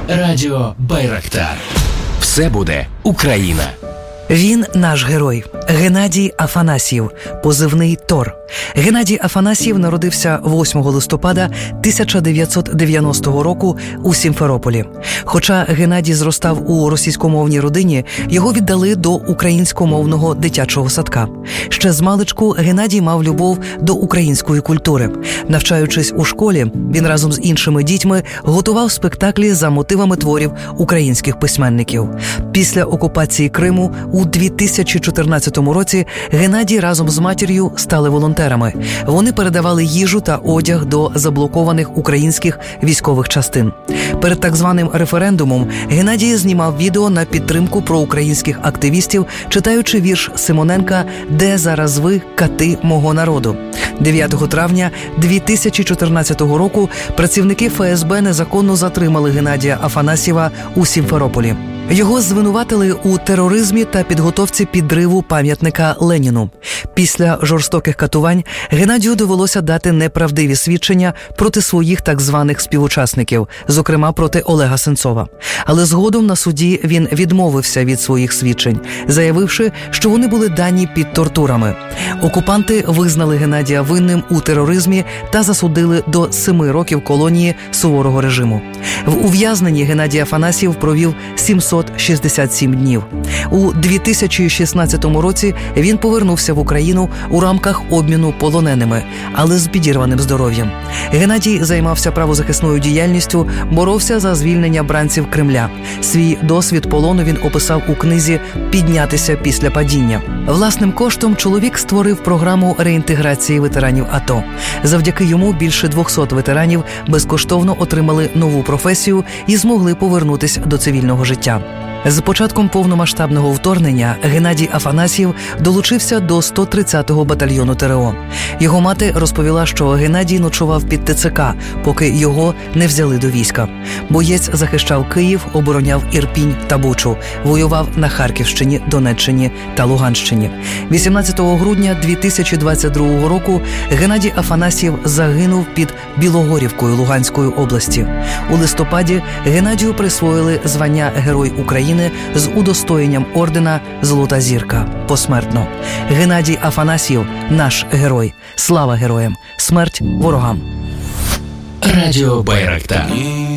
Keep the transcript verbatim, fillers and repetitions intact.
Радіо Байрактар. Все буде Україна. Він наш герой – Геннадій Афанасьєв, позивний Тор. Геннадій Афанасьєв народився восьмого листопада тисяча дев'ятсот дев'яностого року у Сімферополі. Хоча Геннадій зростав у російськомовній родині, його віддали до українськомовного дитячого садка. Ще змалечку Геннадій мав любов до української культури. Навчаючись у школі, він разом з іншими дітьми готував спектаклі за мотивами творів українських письменників. Після окупації Криму у дві тисячі чотирнадцятому році Геннадій разом з матір'ю стали волонтерами. Вони передавали їжу та одяг до заблокованих українських військових частин. Перед так званим референдумом Геннадій знімав відео на підтримку проукраїнських активістів, читаючи вірш Симоненка «Де зараз ви, кати мого народу?». дев'ятого травня дві тисячі чотирнадцятого року працівники еф ес бе незаконно затримали Геннадія Афанасьєва у Сімферополі. Його звинуватили у тероризмі та підготовці підриву пам'ятника Леніну. Після жорстоких катувань Геннадію довелося дати неправдиві свідчення проти своїх так званих співучасників, зокрема проти Олега Сенцова. Але згодом на суді він відмовився від своїх свідчень, заявивши, що вони були дані під тортурами. Окупанти визнали Геннадія винним у тероризмі та засудили до семи років колонії суворого режиму. В ув'язненні Геннадій Афанасьєв провів сімсот шістдесят сім днів. У дві тисячі шістнадцятому році він повернувся в Україну у рамках обміну полоненими, але з підірваним здоров'ям. Геннадій займався правозахисною діяльністю, боровся за звільнення бранців Кремля. Свій досвід полону він описав у книзі «Піднятися після падіння». Власним коштом чоловік створив програму реінтеграції ветеранів АТО. Завдяки йому більше двохсот ветеранів безкоштовно отримали нову професію і змогли повернутися до цивільного життя. З початком повномасштабного вторгнення Геннадій Афанасьєв долучився до сто тридцятого батальйону те ер о. Його мати розповіла, що Геннадій ночував під те це ка, поки його не взяли до війська. Боєць захищав Київ, обороняв Ірпінь та Бучу, воював на Харківщині, Донеччині та Луганщині. вісімнадцятого грудня дві тисячі двадцять другого року Геннадій Афанасьєв загинув під Білогорівкою Луганської області. У листопаді Геннадію присвоїли звання Герой України з удостоєнням ордена «Золота зірка» посмертно. Геннадій Афанасьєв – наш герой. Слава героям! Смерть ворогам! Радіо Байрактар.